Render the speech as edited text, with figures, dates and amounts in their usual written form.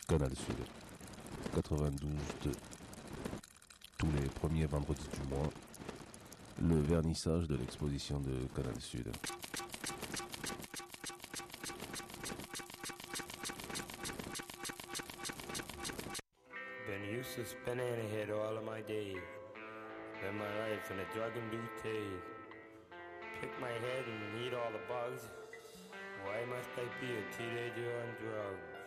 Canal Sud, 92.2. Tous les premiers vendredis du mois, le vernissage de l'exposition de Canal Sud. Been used to spinning ahead all of my days. Live my life in a drug-induced haze. Pick my head and eat all the bugs. Why must I be a teenager on drugs?